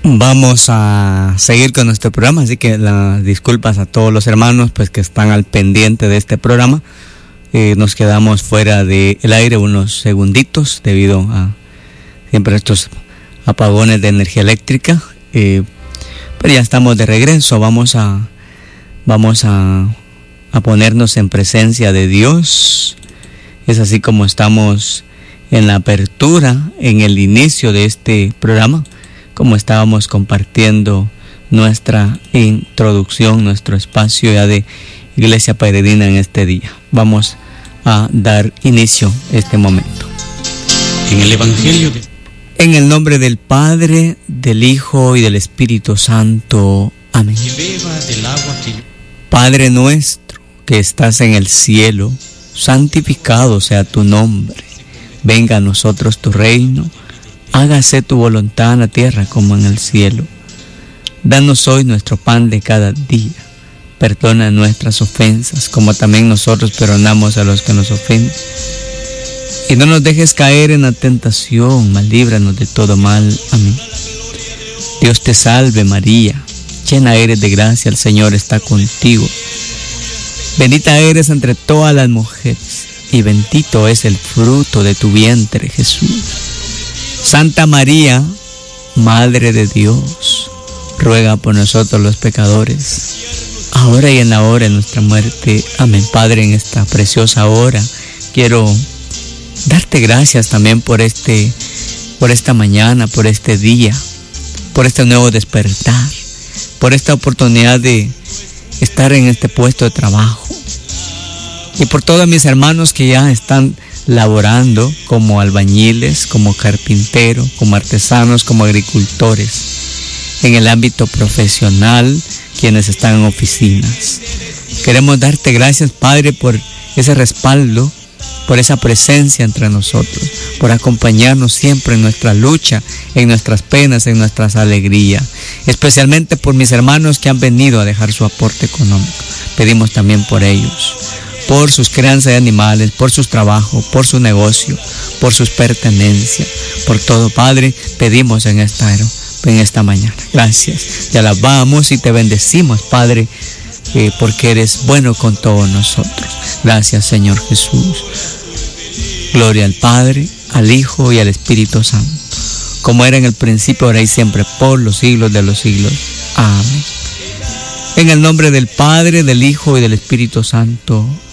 Vamos a seguir con nuestro programa, así que las disculpas a todos los hermanos pues que están al pendiente de este programa. Nos quedamos fuera del aire unos segunditos debido a siempre estos apagones de energía eléctrica, pero ya estamos de regreso. Vamos a ponernos en presencia de Dios. Es así como estamos en la apertura, en el inicio de este programa, como estábamos compartiendo nuestra introducción, nuestro espacio ya de Iglesia Peregrina en este día. Vamos a dar inicio a este momento. En el Evangelio de... En el nombre del Padre, del Hijo y del Espíritu Santo. Amén. Padre nuestro que estás en el cielo, santificado sea tu nombre. Venga a nosotros tu reino. Hágase tu voluntad en la tierra como en el cielo. Danos hoy nuestro pan de cada día. Perdona nuestras ofensas, como también nosotros perdonamos a los que nos ofenden. Y no nos dejes caer en la tentación, mas líbranos de todo mal. Amén. Dios te salve María, llena eres de gracia, el Señor está contigo. Bendita eres entre todas las mujeres, y bendito es el fruto de tu vientre, Jesús. Santa María, Madre de Dios, ruega por nosotros los pecadores, ahora y en la hora de nuestra muerte. Amén. Padre, en esta preciosa hora quiero darte gracias también por esta mañana, por este día, por este nuevo despertar, por esta oportunidad de estar en este puesto de trabajo, y por todos mis hermanos que ya están laborando como albañiles, como carpinteros, como artesanos, como agricultores, en el ámbito profesional, quienes están en oficinas. Queremos darte gracias, Padre, por ese respaldo, por esa presencia entre nosotros, por acompañarnos siempre en nuestra lucha, en nuestras penas, en nuestras alegrías, especialmente por mis hermanos que han venido a dejar su aporte económico. Pedimos también por ellos, por sus crianzas de animales, por sus trabajos, por su negocio, por sus pertenencias, por todo, Padre, pedimos en esta mañana. Gracias, te alabamos y te bendecimos, Padre, porque eres bueno con todos nosotros. Gracias, Señor Jesús. Gloria al Padre, al Hijo y al Espíritu Santo, como era en el principio, ahora y siempre, por los siglos de los siglos. Amén. En el nombre del Padre, del Hijo y del Espíritu Santo.